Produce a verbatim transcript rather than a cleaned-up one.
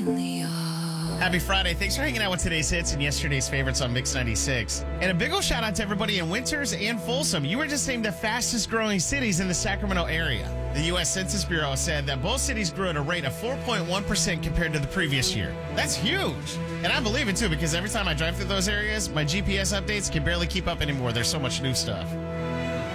Happy Friday. Thanks for hanging out with today's hits and yesterday's favorites on Mix ninety-six. And a big ol' shout out to everybody in Winters and Folsom. You were just named the fastest growing cities in the Sacramento area. The U S Census Bureau said that both cities grew at a rate of four point one percent compared to the previous year. That's huge. And I believe it too, because every time I drive through those areas, my G P S updates can barely keep up anymore. There's so much new stuff.